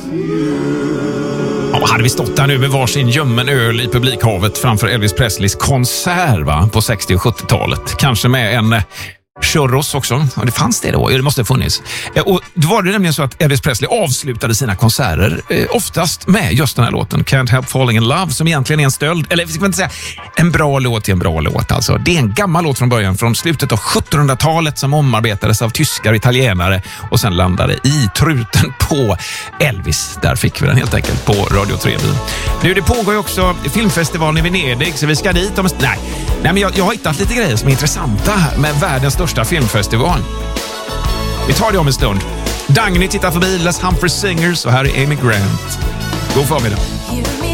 Ja, hade vi stått där nu med varsin gömmen öl i publikhavet framför Elvis Presleys konsert på 60- och 70-talet. Kanske med en churros också. Och det fanns det då, det måste ha funnits. Och då var det nämligen så att Elvis Presley avslutade sina konserter oftast med just den här låten, Can't Help Falling in Love, som egentligen är en stöld, eller ska man inte säga en bra låt till en bra låt. Alltså, det är en gammal låt från början, från slutet av 1700-talet som omarbetades av tyskar och italienare och sen landade i truten på Elvis. Där fick vi den helt enkelt på Radio 3. Nu, det pågår ju också filmfestivalen i Venedig, så vi ska dit om... Nej, men jag har hittat lite grejer som är intressanta med världens största filmfestival. Vi tar det om en stund. Dagny tittar förbi Les Humphrey Singers och här är Amy Grant. God förmiddag.